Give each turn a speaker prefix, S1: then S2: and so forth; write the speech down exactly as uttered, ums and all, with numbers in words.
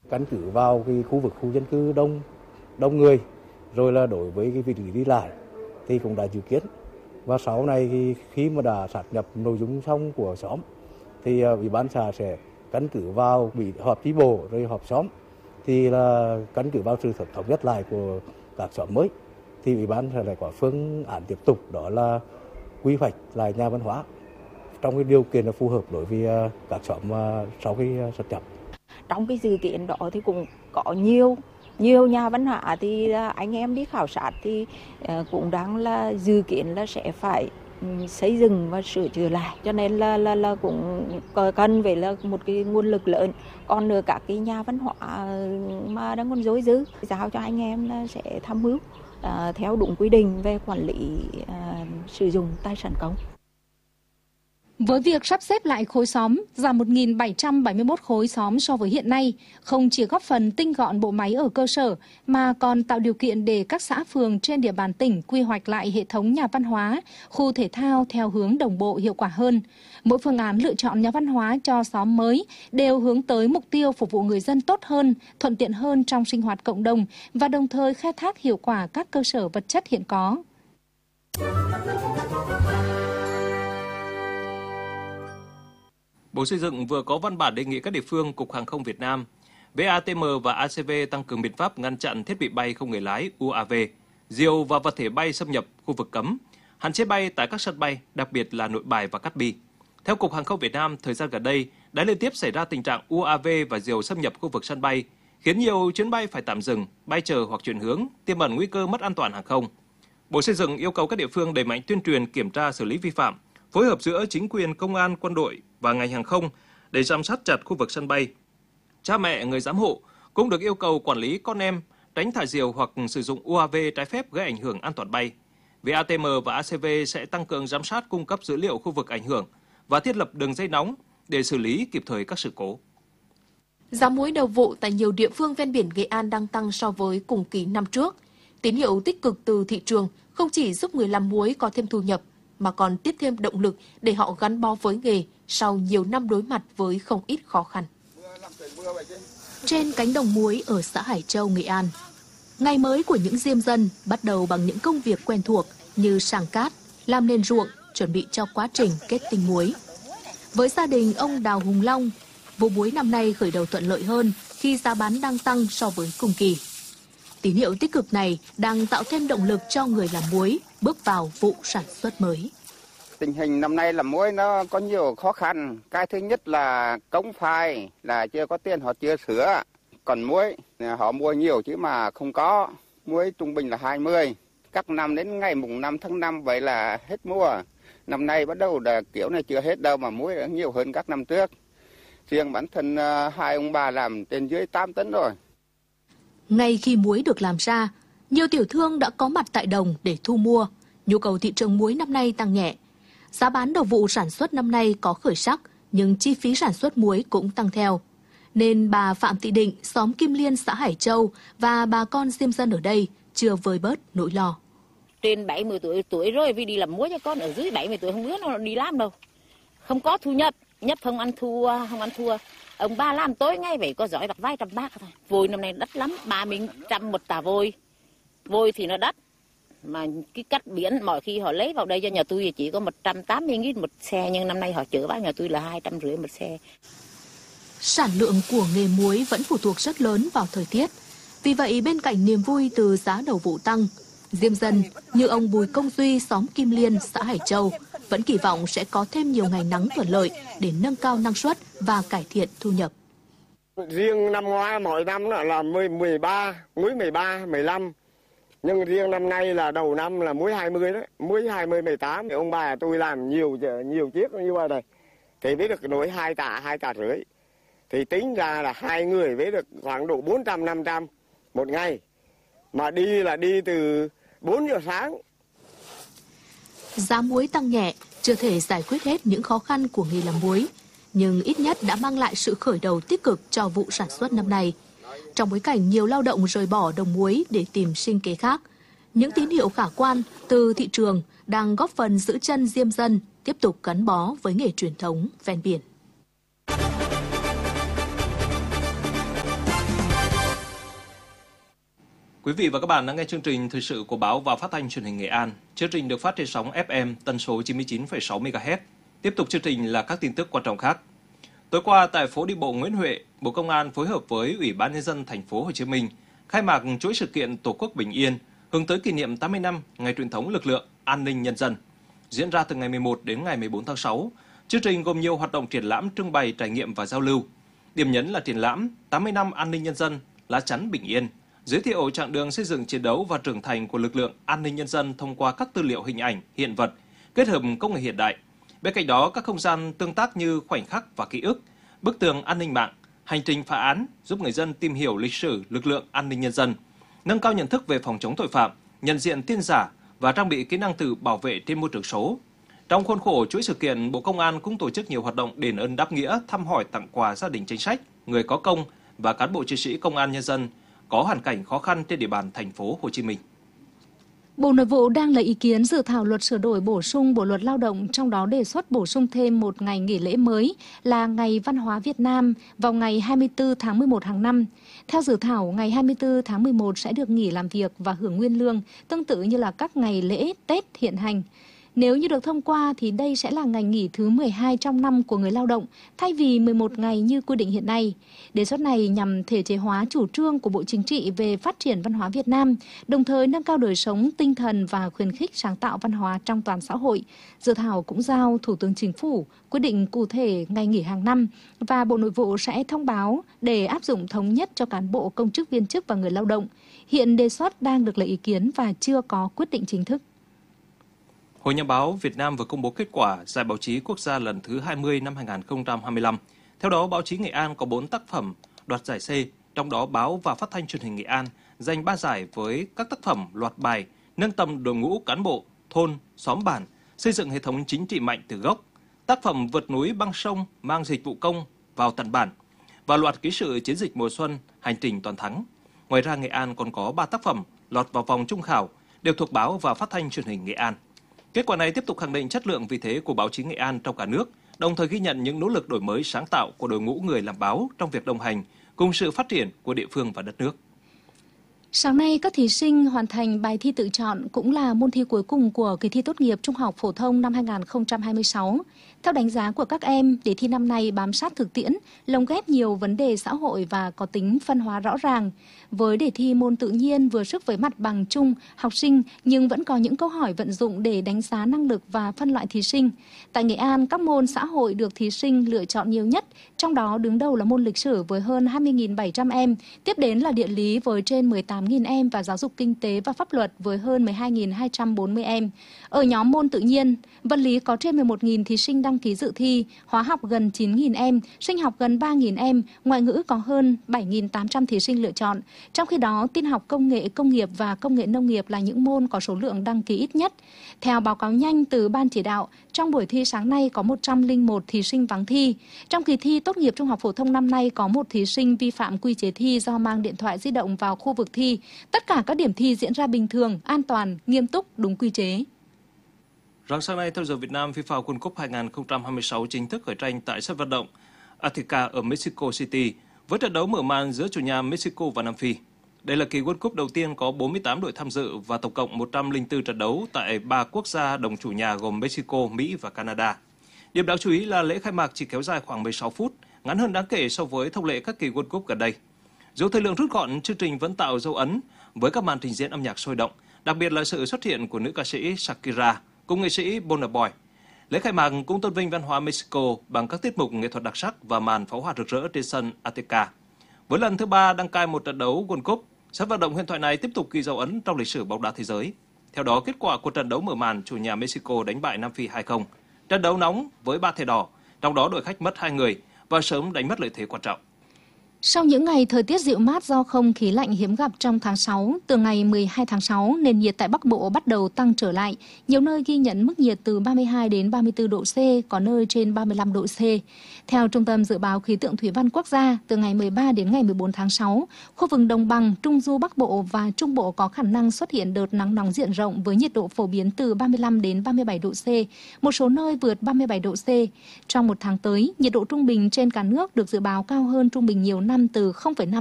S1: Căn cứ vào cái khu vực khu dân cư đông đông người, rồi là đối với cái vị trí đi lại thì cũng đã dự kiến. Và sau này thì khi mà đã sát nhập nội dung xong của xóm thì ủy ban xã sẽ căn cứ vào bị họp chi bộ rồi họp xóm, thì là căn cứ vào sự thống nhất lại của các xóm mới thì ủy ban sẽ lại có phương án tiếp tục, đó là quy hoạch lại nhà văn hóa trong cái điều kiện là phù hợp đối với các xóm sau khi sát nhập.
S2: Trong cái dự kiến đó thì cũng có nhiều nhiều nhà văn hóa thì anh em đi khảo sát thì cũng đang là dự kiến là sẽ phải xây dựng và sửa chữa lại, cho nên là là là cũng cần phải là một cái nguồn lực lớn. Còn nữa các cái nhà văn hóa mà đang còn dối dứ giao cho anh em là sẽ tham mưu uh, theo đúng quy định về quản lý uh, sử dụng tài sản công.
S3: Với việc sắp xếp lại khối xóm, giảm một nghìn bảy trăm bảy mươi mốt khối xóm so với hiện nay, không chỉ góp phần tinh gọn bộ máy ở cơ sở, mà còn tạo điều kiện để các xã phường trên địa bàn tỉnh quy hoạch lại hệ thống nhà văn hóa, khu thể thao theo hướng đồng bộ hiệu quả hơn. Mỗi phương án lựa chọn nhà văn hóa cho xóm mới đều hướng tới mục tiêu phục vụ người dân tốt hơn, thuận tiện hơn trong sinh hoạt cộng đồng và đồng thời khai thác hiệu quả các cơ sở vật chất hiện có.
S4: Bộ Xây dựng vừa có văn bản đề nghị các địa phương, Cục Hàng không Việt Nam, vê a tê em và a xê vê tăng cường biện pháp ngăn chặn thiết bị bay không người lái u a vê, diều và vật thể bay xâm nhập khu vực cấm, hạn chế bay tại các sân bay, đặc biệt là Nội Bài và Cát Bi. Theo Cục Hàng không Việt Nam, thời gian gần đây đã liên tiếp xảy ra tình trạng u a vê và diều xâm nhập khu vực sân bay, khiến nhiều chuyến bay phải tạm dừng, bay chờ hoặc chuyển hướng, tiềm ẩn nguy cơ mất an toàn hàng không. Bộ Xây dựng yêu cầu các địa phương đẩy mạnh tuyên truyền, kiểm tra, xử lý vi phạm, phối hợp giữa chính quyền, công an, quân đội và ngành hàng không để giám sát chặt khu vực sân bay. Cha mẹ, người giám hộ cũng được yêu cầu quản lý con em, tránh thả diều hoặc sử dụng u a vê trái phép gây ảnh hưởng an toàn bay. vê a tê em và a xê vê sẽ tăng cường giám sát, cung cấp dữ liệu khu vực ảnh hưởng và thiết lập đường dây nóng để xử lý kịp thời các sự cố.
S5: Giá muối đầu vụ tại nhiều địa phương ven biển Nghệ An đang tăng so với cùng kỳ năm trước. Tín hiệu tích cực từ thị trường không chỉ giúp người làm muối có thêm thu nhập, mà còn tiếp thêm động lực để họ gắn bó với nghề sau nhiều năm đối mặt với không ít khó khăn. Trên cánh đồng muối ở xã Hải Châu, Nghệ An, ngày mới của những diêm dân bắt đầu bằng những công việc quen thuộc như sàng cát, làm nền ruộng, chuẩn bị cho quá trình kết tinh muối. Với gia đình ông Đào Hùng Long, vụ muối năm nay khởi đầu thuận lợi hơn khi giá bán đang tăng so với cùng kỳ. Tín hiệu tích cực này đang tạo thêm động lực cho người làm muối bước vào vụ sản xuất mới.
S6: Tình hình năm nay làm muối nó có nhiều khó khăn. Cái thứ nhất là công phai là chưa có tiền, họ chưa sửa. Còn muối họ mua nhiều chứ mà không có. Muối trung bình là hai mươi. Các năm đến ngày mùng năm tháng năm vậy là hết mua. Năm nay bắt đầu là kiểu này chưa hết đâu mà muối đã nhiều hơn các năm trước. Riêng bản thân hai ông bà làm trên dưới tám tấn rồi.
S5: Ngay khi muối được làm ra, nhiều tiểu thương đã có mặt tại đồng để thu mua. Nhu cầu thị trường muối năm nay tăng nhẹ. Giá bán đầu vụ sản xuất năm nay có khởi sắc, nhưng chi phí sản xuất muối cũng tăng theo. Nên bà Phạm Thị Định, xóm Kim Liên, xã Hải Châu và bà con diêm dân ở đây chưa vơi bớt nỗi lo.
S7: Trên bảy mươi tuổi tuổi rồi vì đi làm muối cho con ở dưới bảy mươi tuổi không biết nó đi làm đâu. Không có thu nhập, nhập không ăn thua, không ăn thua. Ông ba làm tối ngay vậy có giỏi được vài trăm bác thôi. Vôi năm nay đắt lắm, ba mươi trăm một tà vôi. Vôi thì nó đắt. Mà cái cách biển mọi khi họ lấy vào đây cho nhà tôi chỉ có một trăm tám mươi nghìn một xe, nhưng năm nay họ chở vào nhà tôi là hai trăm rưỡi một xe.
S5: Sản lượng của nghề muối vẫn phụ thuộc rất lớn vào thời tiết. Vì vậy bên cạnh niềm vui từ giá đầu vụ tăng, diêm dân như ông Bùi Công Duy, xóm Kim Liên, xã Hải Châu vẫn kỳ vọng sẽ có thêm nhiều ngày nắng thuận lợi để nâng cao năng suất và cải thiện thu nhập.
S8: Riêng năm ngoái mỗi năm là mười ba, muối mười ba, mười lăm. Nhưng riêng năm nay là đầu năm là muối hai mươi đấy, muối hai mươi, mười tám. Ông bà tôi làm nhiều nhiều chiếc như vậy này. Thì với được nổi hai tạ, hai tạ rưỡi. Thì tính ra là hai người với được khoảng độ bốn trăm, năm trăm một ngày. Mà đi là đi từ bốn giờ sáng.
S5: Giá muối tăng nhẹ chưa thể giải quyết hết những khó khăn của nghề làm muối, nhưng ít nhất đã mang lại sự khởi đầu tích cực cho vụ sản xuất năm nay. Trong bối cảnh nhiều lao động rời bỏ đồng muối để tìm sinh kế khác, những tín hiệu khả quan từ thị trường đang góp phần giữ chân diêm dân tiếp tục gắn bó với nghề truyền thống ven biển.
S4: Quý vị và các bạn đang nghe chương trình thời sự của Báo và Phát thanh Truyền hình Nghệ An. Chương trình được phát trên sóng ép em tần số chín mươi chín phẩy sáu mê ga héc. Tiếp tục chương trình là các tin tức quan trọng khác. Tối qua tại phố đi bộ Nguyễn Huệ, Bộ Công an phối hợp với Ủy ban Nhân dân Thành phố Hồ Chí Minh khai mạc chuỗi sự kiện Tổ quốc bình yên hướng tới kỷ niệm tám mươi năm ngày truyền thống lực lượng an ninh nhân dân. Diễn ra từ ngày mười một đến ngày mười bốn tháng sáu, chương trình gồm nhiều hoạt động triển lãm, trưng bày, trải nghiệm và giao lưu. Điểm nhấn là triển lãm tám mươi năm an ninh nhân dân, lá chắn bình yên, giới thiệu chặng đường xây dựng, chiến đấu và trưởng thành của lực lượng an ninh nhân dân thông qua các tư liệu hình ảnh, hiện vật, kết hợp công nghệ hiện đại. Bên cạnh đó, các không gian tương tác như khoảnh khắc và ký ức, bức tường an ninh mạng, hành trình phá án giúp người dân tìm hiểu lịch sử lực lượng an ninh nhân dân, nâng cao nhận thức về phòng chống tội phạm, nhận diện tin giả và trang bị kỹ năng tự bảo vệ trên môi trường số. Trong khuôn khổ chuỗi sự kiện, Bộ Công an cũng tổ chức nhiều hoạt động đền ơn đáp nghĩa, thăm hỏi, tặng quà gia đình chính sách, người có công và cán bộ chiến sĩ công an nhân dân có hoàn cảnh khó khăn trên địa bàn thành phố Hồ Chí Minh.
S3: Bộ Nội vụ đang lấy ý kiến dự thảo luật sửa đổi bổ sung Bộ luật Lao động, trong đó đề xuất bổ sung thêm một ngày nghỉ lễ mới là Ngày Văn hóa Việt Nam vào ngày hai mươi tư tháng mười một hàng năm. Theo dự thảo, ngày hai mươi tư tháng mười một sẽ được nghỉ làm việc và hưởng nguyên lương, tương tự như là các ngày lễ Tết hiện hành. Nếu như được thông qua thì đây sẽ là ngày nghỉ thứ mười hai trong năm của người lao động, thay vì mười một ngày như quy định hiện nay. Đề xuất này nhằm thể chế hóa chủ trương của Bộ Chính trị về phát triển văn hóa Việt Nam, đồng thời nâng cao đời sống, tinh thần và khuyến khích sáng tạo văn hóa trong toàn xã hội. Dự thảo cũng giao Thủ tướng Chính phủ quyết định cụ thể ngày nghỉ hàng năm và Bộ Nội vụ sẽ thông báo để áp dụng thống nhất cho cán bộ, công chức, viên chức và người lao động. Hiện đề xuất đang được lấy ý kiến và chưa có quyết định chính thức.
S4: Hội Nhà báo Việt Nam vừa công bố kết quả Giải báo chí quốc gia lần thứ hai mươi năm hai nghìn không trăm hai mươi lăm. Theo đó, báo chí Nghệ An có bốn tác phẩm đoạt giải C, trong đó Báo và Phát thanh Truyền hình Nghệ An giành ba giải với các tác phẩm loạt bài nâng tầm đội ngũ cán bộ, thôn, xóm bản, xây dựng hệ thống chính trị mạnh từ gốc, tác phẩm vượt núi băng sông mang dịch vụ công vào tận bản và loạt ký sự chiến dịch mùa xuân hành trình toàn thắng. Ngoài ra, Nghệ An còn có ba tác phẩm lọt vào vòng chung khảo, đều thuộc Báo và Phát thanh Truyền hình Nghệ An. Kết quả này tiếp tục khẳng định chất lượng, vị thế của báo chí Nghệ An trong cả nước, đồng thời ghi nhận những nỗ lực đổi mới sáng tạo của đội ngũ người làm báo trong việc đồng hành cùng sự phát triển của địa phương và đất nước.
S3: Sáng nay, các thí sinh hoàn thành bài thi tự chọn cũng là môn thi cuối cùng của kỳ thi tốt nghiệp trung học phổ thông năm hai nghìn không trăm hai mươi sáu. Theo đánh giá của các em, đề thi năm nay bám sát thực tiễn, lồng ghép nhiều vấn đề xã hội và có tính phân hóa rõ ràng. Với đề thi môn tự nhiên vừa sức với mặt bằng chung học sinh nhưng vẫn có những câu hỏi vận dụng để đánh giá năng lực và phân loại thí sinh. Tại Nghệ An, các môn xã hội được thí sinh lựa chọn nhiều nhất, trong đó đứng đầu là môn lịch sử với hơn hai mươi nghìn bảy trăm em, tiếp đến là địa lý với trên mười tám nghìn em và giáo dục kinh tế và pháp luật với hơn mười hai nghìn hai trăm bốn mươi em. Ở nhóm môn tự nhiên, vật lý có trên mười một nghìn thí sinh đăng ký dự thi, hóa học gần chín nghìn em, sinh học gần ba nghìn em, ngoại ngữ có hơn bảy nghìn tám trăm thí sinh lựa chọn. Trong khi đó, tin học, công nghệ công nghiệp và công nghệ nông nghiệp là những môn có số lượng đăng ký ít nhất. Theo báo cáo nhanh từ Ban chỉ đạo, trong buổi thi sáng nay có một trăm lẻ một thí sinh vắng thi. Trong kỳ thi tốt nghiệp trung học phổ thông năm nay có một thí sinh vi phạm quy chế thi do mang điện thoại di động vào khu vực thi. Tất cả các điểm thi diễn ra bình thường, an toàn, nghiêm túc, đúng quy chế.
S4: Rạng sáng nay, theo giờ Việt Nam, FIFA World Cup hai nghìn không trăm hai mươi sáu chính thức khởi tranh tại sân vận động Azteca ở Mexico City với trận đấu mở màn giữa chủ nhà Mexico và Nam Phi. Đây là kỳ World Cup đầu tiên có bốn mươi tám đội tham dự và tổng cộng một trăm lẻ bốn trận đấu tại ba quốc gia đồng chủ nhà gồm Mexico, Mỹ và Canada. Điểm đáng chú ý là lễ khai mạc chỉ kéo dài khoảng mười sáu phút, ngắn hơn đáng kể so với thông lệ các kỳ World Cup gần đây. Dù thời lượng rút gọn, chương trình vẫn tạo dấu ấn với các màn trình diễn âm nhạc sôi động, đặc biệt là sự xuất hiện của nữ ca sĩ Shakira cùng nghệ sĩ Burna Boy. Lễ khai mạc cũng tôn vinh văn hóa Mexico bằng các tiết mục nghệ thuật đặc sắc và màn pháo hoa rực rỡ trên sân Azteca. Với lần thứ ba đăng cai một trận đấu World Cup, sân vận động huyền thoại này tiếp tục ghi dấu ấn trong lịch sử bóng đá thế giới. Theo đó, kết quả của trận đấu mở màn, chủ nhà Mexico đánh bại Nam Phi hai không. Trận đấu nóng với ba thẻ đỏ, trong đó đội khách mất hai người và sớm đánh mất lợi thế quan trọng.
S3: Sau những ngày thời tiết dịu mát do không khí lạnh hiếm gặp trong tháng sáu, từ ngày mười hai tháng sáu, nền nhiệt tại Bắc Bộ bắt đầu tăng trở lại. Nhiều nơi ghi nhận mức nhiệt từ ba mươi hai đến ba mươi tư độ C, có nơi trên ba mươi lăm độ C. Theo Trung tâm Dự báo Khí tượng Thủy văn Quốc gia, từ ngày mười ba đến ngày mười bốn tháng sáu, khu vực Đồng bằng, Trung du Bắc Bộ và Trung Bộ có khả năng xuất hiện đợt nắng nóng diện rộng với nhiệt độ phổ biến từ ba mươi lăm đến ba mươi bảy độ C, một số nơi vượt ba mươi bảy độ C. Trong một tháng tới, nhiệt độ trung bình trên cả nước được dự báo cao hơn trung bình nhiều năm từ không phẩy năm